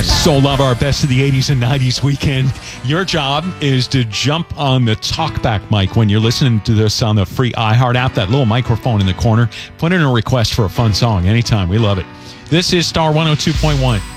So love our Best of the 80s and 90s weekend. Your job is to jump on the talkback mic when you're listening to this on the free iHeart app, that little microphone in the corner. Put in a request for a fun song anytime. We love it. This is Star 102.1.